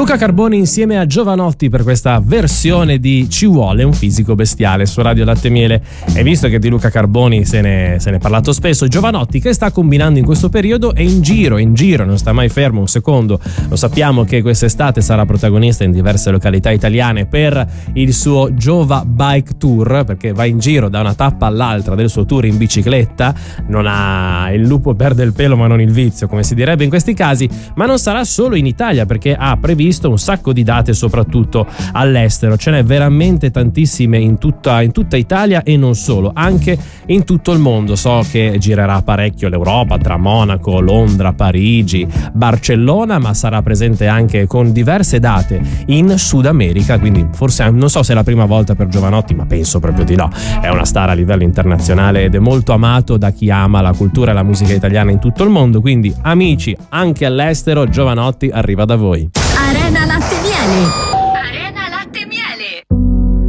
Luca Carboni insieme a Jovanotti per questa versione di Ci vuole un fisico bestiale su Radio Latte e Miele. E visto che di Luca Carboni se ne è parlato spesso, Jovanotti che sta combinando in questo periodo è in giro, non sta mai fermo un secondo. Lo sappiamo che quest'estate sarà protagonista in diverse località italiane per il suo Jova Bike Tour, perché va in giro da una tappa all'altra del suo tour in bicicletta. Non ha il lupo perde il pelo ma non il vizio, come si direbbe in questi casi, ma non sarà solo in Italia, perché ha previsto un sacco di date soprattutto all'estero. Ce n'è veramente tantissime in tutta Italia e non solo, anche in tutto il mondo. So che girerà parecchio l'Europa, tra Monaco, Londra, Parigi, Barcellona, ma sarà presente anche con diverse date in Sud America, quindi forse non so se è la prima volta per Jovanotti, ma penso proprio di no. È una star a livello internazionale ed è molto amato da chi ama la cultura e la musica italiana in tutto il mondo, quindi amici anche all'estero, Jovanotti arriva da voi. Arena Latte